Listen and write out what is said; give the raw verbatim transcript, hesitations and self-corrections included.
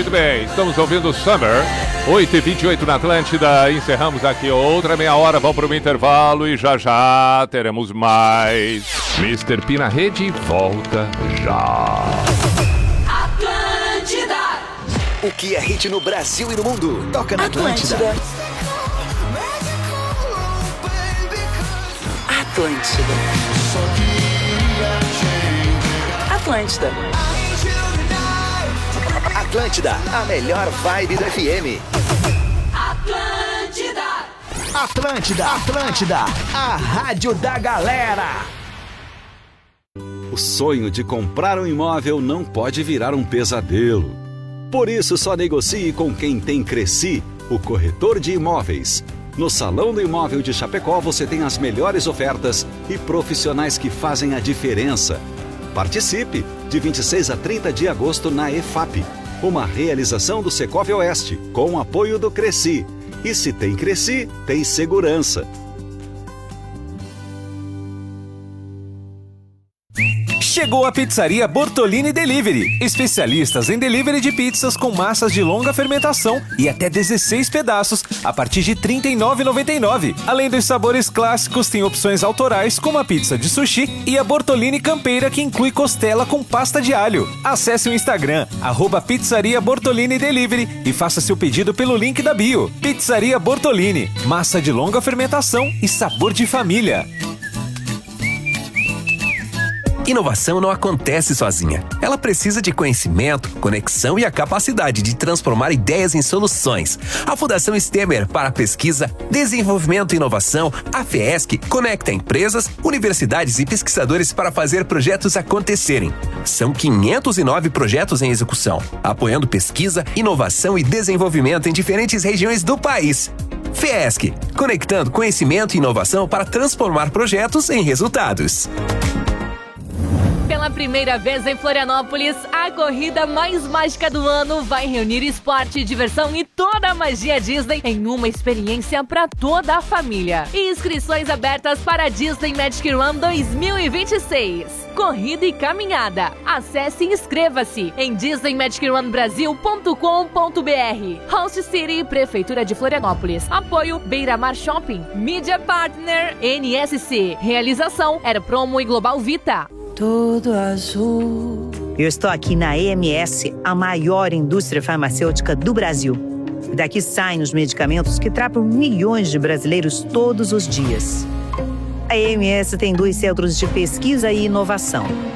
Muito bem, estamos ouvindo Summer, oito e vinte e oito na Atlântida. Encerramos aqui outra meia hora, vamos para o intervalo e já já teremos mais. mister P na rede volta já. Atlântida. O que é hit no Brasil e no mundo? Toca na Atlântida. Atlântida. Atlântida. Atlântida, a melhor vibe do F M. Atlântida. Atlântida, Atlântida, a rádio da galera. O sonho de comprar um imóvel não pode virar um pesadelo. Por isso, só negocie com quem tem Cresci, o corretor de imóveis. No Salão do Imóvel de Chapecó, você tem as melhores ofertas e profissionais que fazem a diferença. Participe de vinte e seis a trinta de agosto na E F A P. Uma realização do Secovi Oeste, com o apoio do Cresci. E se tem Cresci, tem segurança. Chegou a Pizzaria Bortolini Delivery. Especialistas em delivery de pizzas com massas de longa fermentação e até dezesseis pedaços a partir de trinta e nove reais e noventa e nove centavos. Além dos sabores clássicos, tem opções autorais como a pizza de sushi e a Bortolini Campeira, que inclui costela com pasta de alho. Acesse o Instagram, arroba Pizzaria Bortolini Delivery e faça seu pedido pelo link da bio. Pizzaria Bortolini, massa de longa fermentação e sabor de família. Inovação não acontece sozinha. Ela precisa de conhecimento, conexão e a capacidade de transformar ideias em soluções. A Fundação Stemer para Pesquisa, Desenvolvimento e Inovação, a FESC, conecta empresas, universidades e pesquisadores para fazer projetos acontecerem. São quinhentos e nove projetos em execução, apoiando pesquisa, inovação e desenvolvimento em diferentes regiões do país. FESC, conectando conhecimento e inovação para transformar projetos em resultados. Pela primeira vez em Florianópolis, a corrida mais mágica do ano vai reunir esporte, diversão e toda a magia Disney em uma experiência para toda a família. Inscrições abertas para a Disney Magic Run dois mil e vinte e seis. Corrida e caminhada. Acesse e inscreva-se em disney magic run brasil ponto com ponto b r. Host City, Prefeitura de Florianópolis. Apoio Beira-Mar Shopping. Media Partner N S C. Realização Era Promo e Global Vita. Todo azul. Eu estou aqui na E M S, a maior indústria farmacêutica do Brasil. Daqui saem os medicamentos que tratam milhões de brasileiros todos os dias. A E M S tem dois centros de pesquisa e inovação.